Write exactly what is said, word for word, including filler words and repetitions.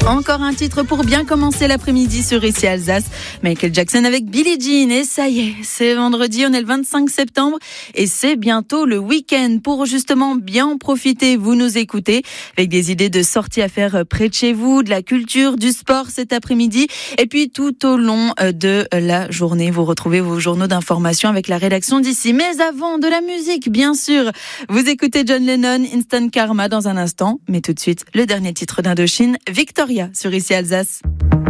Encore un titre pour bien commencer l'après-midi sur Ici Alsace. Michael Jackson avec Billie Jean. Et ça y est, c'est vendredi, on est le vingt-cinq septembre et c'est bientôt le week-end. Pour justement bien en profiter, vous nous écoutez avec des idées de sorties à faire près de chez vous, de la culture, du sport cet après-midi. Et puis tout au long de la journée, vous retrouvez vos journaux d'information avec la rédaction d'ici. Mais avant, de la musique, bien sûr. Vous écoutez John Lennon, Instant Karma dans un instant. Mais tout de suite, le dernier titre d'Indochine, Victoria sur Ici Alsace.